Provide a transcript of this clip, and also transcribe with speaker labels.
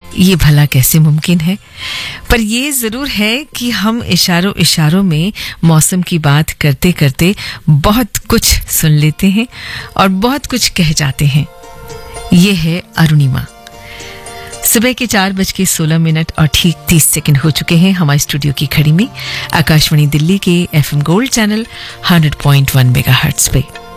Speaker 1: ये भला कैसे मुमकिन है? पर ये ज़रूर है कि हम इशारों इशारों में मौसम की बात करते करते बहुत कुछ सुन लेते हैं और बहुत कुछ कह जाते हैं। ये है अरुणिमा। सुबह के 4:16 और ठीक 30 सेकंड हो चुके हैं हमारे स्टूडियो की घड़ी में, आकाशवाणी दिल्ली के FM गोल्ड चैनल 100.1 मेगाहर्ट्ज पे।